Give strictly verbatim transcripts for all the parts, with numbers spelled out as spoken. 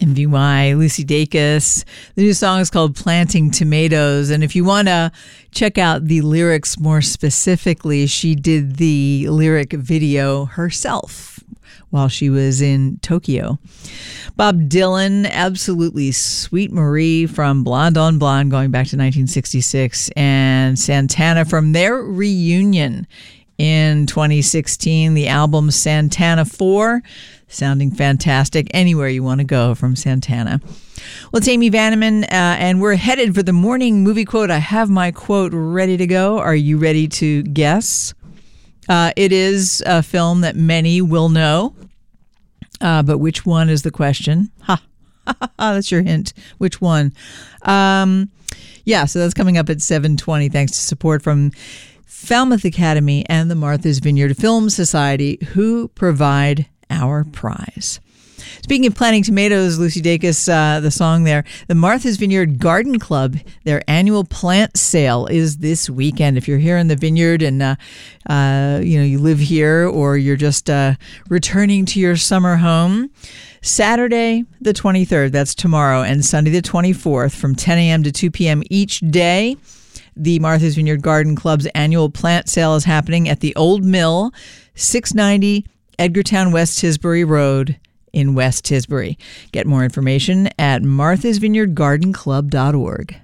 M V Y, Lucy Dacus. The new song is called Planting Tomatoes. And if you want to check out the lyrics more specifically, she did the lyric video herself while she was in Tokyo. Bob Dylan, absolutely Sweet Marie from Blonde on Blonde going back to nineteen sixty-six, and Santana from their reunion in twenty sixteen, the album Santana four, sounding fantastic anywhere you want to go from Santana. Well, it's Amy Vanneman, uh, and we're headed for the morning movie quote. I have my quote ready to go. Are you ready to guess? Uh, it is a film that many will know, uh, but which one is the question? Ha! That's your hint. Which one? Um, yeah, so that's coming up at seven twenty, thanks to support from Falmouth Academy and the Martha's Vineyard Film Society, who provide our prize. Speaking of planting tomatoes, Lucy Dacus, uh, the song there, the Martha's Vineyard Garden Club, their annual plant sale is this weekend. If you're here in the vineyard and uh, uh, you know you live here, or you're just uh, returning to your summer home, Saturday the twenty-third, that's tomorrow, and Sunday the twenty-fourth from ten a.m. to two p.m. each day, the Martha's Vineyard Garden Club's annual plant sale is happening at the Old Mill, six ninety Edgartown West Tisbury Road in West Tisbury. Get more information at marthas vineyard garden club dot org.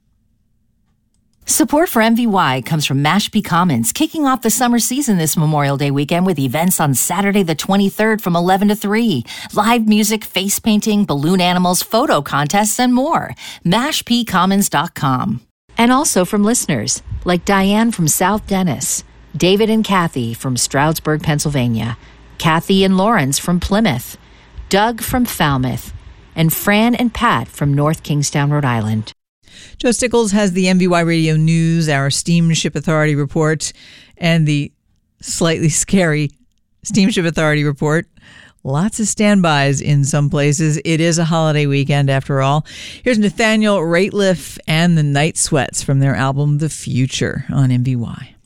Support for M V Y comes from Mashpee Commons, kicking off the summer season this Memorial Day weekend with events on Saturday the twenty-third from eleven to three. Live music, face painting, balloon animals, photo contests, and more. mashpee commons dot com. And also from listeners like Diane from South Dennis, David and Kathy from Stroudsburg, Pennsylvania, Kathy and Lawrence from Plymouth, Doug from Falmouth, and Fran and Pat from North Kingstown, Rhode Island. Joe Stickles has the M V Y Radio News, our Steamship Authority report, and the slightly scary Steamship Authority report. Lots of standbys in some places. It is a holiday weekend after all. Here's Nathaniel Rateliff and the Night Sweats from their album The Future on M V Y.